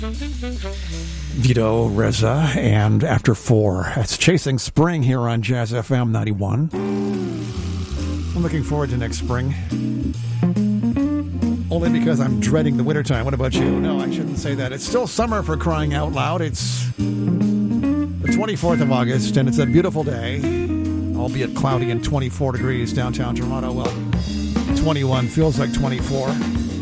Vito Reza and After 4. That's Chasing Spring here on Jazz FM 91. I'm looking forward to next spring. Only because I'm dreading the wintertime. What about you? No, I shouldn't say that. It's still summer, for crying out loud. It's the 24th of August, and it's a beautiful day, albeit cloudy and 24 degrees downtown Toronto. Well, 21 feels like 24.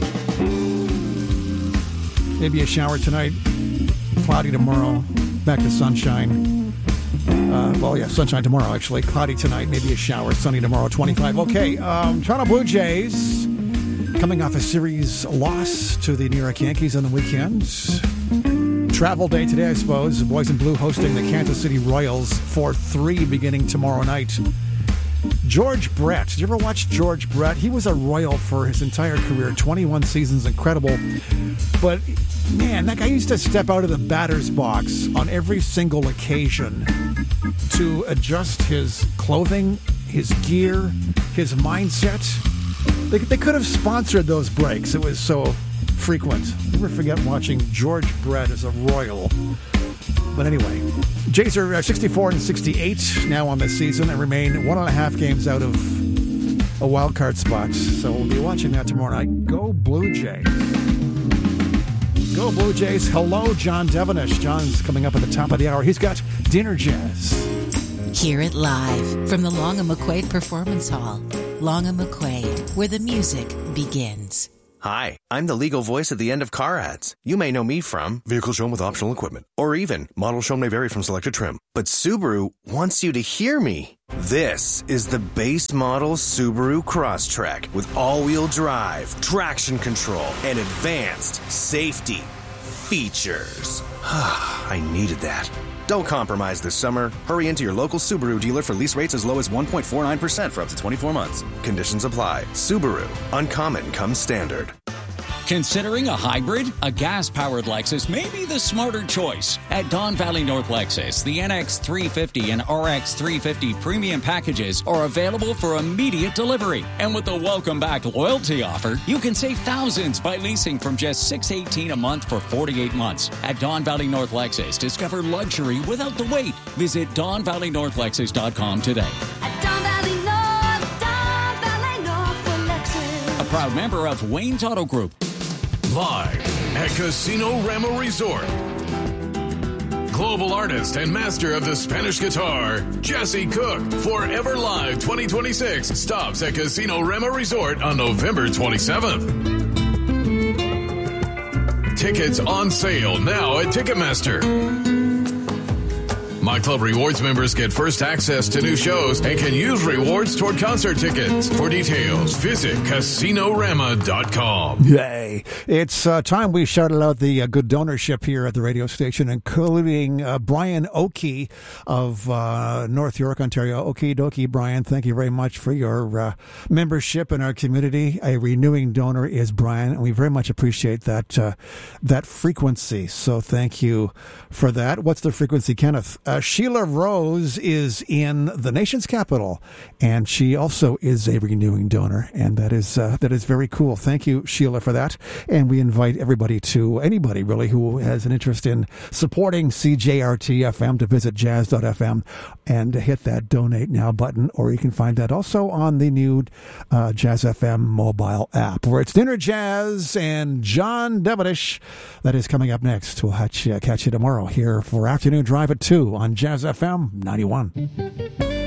Maybe a shower tonight. Cloudy tomorrow. Back to sunshine. Sunshine tomorrow, actually. Cloudy tonight. Maybe a shower. Sunny tomorrow. 25. Okay. Toronto Blue Jays coming off a series loss to the New York Yankees on the weekend. Travel day today, I suppose. The Boys in Blue hosting the Kansas City Royals for 3 beginning tomorrow night. George Brett. Did you ever watch George Brett? He was a Royal for his entire career. 21 seasons, incredible. But, man, that guy used to step out of the batter's box on every single occasion to adjust his clothing, his gear, his mindset. They could have sponsored those breaks. It was so frequent. Never forget watching George Brett as a Royal. But anyway, Jays are 64 and 68 now on the season and remain 1.5 games out of a wild card spot. So we'll be watching that tomorrow night. Go Blue Jays. Go Blue Jays. Hello, John Devenish. John's coming up at the top of the hour. He's got Dinner Jazz. Hear it live from the Long and McQuaid Performance Hall. Long and McQuaid, where the music begins. Hi, I'm the legal voice at the end of car ads. You may know me from Vehicle Shown with Optional Equipment, or even Model Shown may vary from selected trim. But Subaru wants you to hear me. This is the base model Subaru Crosstrek with all-wheel drive, traction control, and advanced safety features. I needed that. Don't compromise this summer. Hurry into your local Subaru dealer for lease rates as low as 1.49% for up to 24 months. Conditions apply. Subaru. Uncommon comes standard. Considering a hybrid? A gas-powered Lexus may be the smarter choice. At Don Valley North Lexus, the NX 350 and RX 350 premium packages are available for immediate delivery. And with the Welcome Back loyalty offer, you can save thousands by leasing from just $618 a month for 48 months. At Don Valley North Lexus, discover luxury without the wait. Visit DonValleyNorthLexus.com today. At Don Valley North for Lexus. A proud member of Wayne's Auto Group. Live at Casino Rama Resort. Global artist and master of the Spanish guitar, Jesse Cook, Forever Live 2026 stops at Casino Rama Resort on November 27th. Tickets on sale now at Ticketmaster. My Club Rewards members get first access to new shows and can use rewards toward concert tickets. For details, visit CasinoRama.com. Yay. It's time we shouted out the good donorship here at the radio station, including Brian Oakey of North York, Ontario. Okie dokie, Brian. Thank you very much for your membership in our community. A renewing donor is Brian, and we very much appreciate that frequency. So thank you for that. What's the frequency, Kenneth? Sheila Rose is in the nation's capital, and she also is a renewing donor, and that is very cool. Thank you, Sheila, for that. And we invite anybody really who has an interest in supporting CJRT-FM to visit jazz.fm and hit that Donate Now button, or you can find that also on the new Jazz FM mobile app, where it's Dinner Jazz and John Devenish. That is coming up next. We'll catch you tomorrow here for Afternoon Drive at 2 on Jazz FM 91.